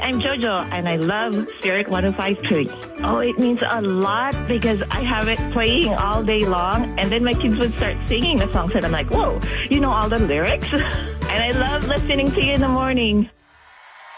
I'm Jojo, and I love Spirit 105.3. Oh, it means a lot because I have it playing all day long, and then my kids would start singing the songs, and I'm like, whoa, you know all the lyrics? And I love listening to you in the morning.